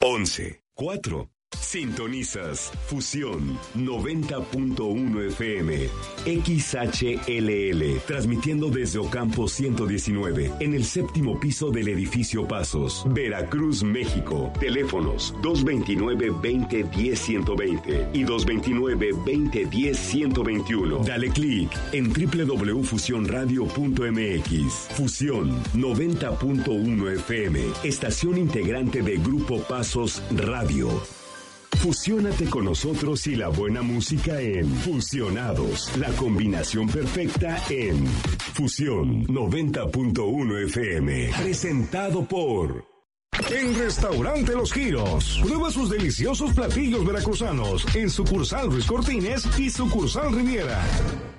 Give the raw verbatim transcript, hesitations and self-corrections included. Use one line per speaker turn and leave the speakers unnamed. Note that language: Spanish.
once, cuatro. Sintonizas Fusión noventa punto uno F M, X H L L, transmitiendo desde Ocampo ciento diecinueve, en el séptimo piso del edificio Pasos, Veracruz, México. Teléfonos dos veintinueve, veinte, diez, ciento veinte y dos veintinueve, veinte, diez, ciento veintiuno. Dale clic en doble u doble u doble u punto fusión radio punto m x. Fusión noventa punto uno F M, estación integrante de Grupo Pasos Radio. Fusiónate con nosotros y la buena música en Fusionados, la combinación perfecta en Fusión noventa punto uno F M, presentado por...
En Restaurante Los Giros, prueba sus deliciosos platillos veracruzanos en sucursal Ruiz Cortines y sucursal Riviera.